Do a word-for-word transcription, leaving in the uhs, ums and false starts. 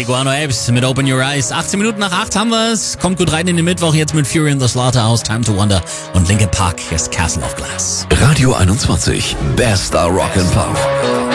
Die Guano Apes mit Open Your Eyes. achtzehn Minuten nach acht haben wir es. Kommt gut rein in den Mittwoch jetzt mit Fury in the Slaughterhouse, Time to Wonder und Linkin Park. Hier ist Castle of Glass. Radio einundzwanzig, bester Rock and Pop.